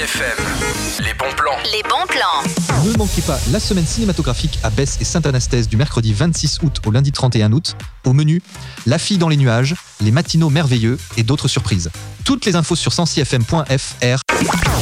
FM, les bons plans. Les bons plans. Ne manquez pas la semaine cinématographique à Besse et Saint-Anastaise du mercredi 26 août au lundi 31 août. Au menu, La fille dans les nuages, Les matinaux merveilleux et d'autres surprises. Toutes les infos sur 106fm.fr.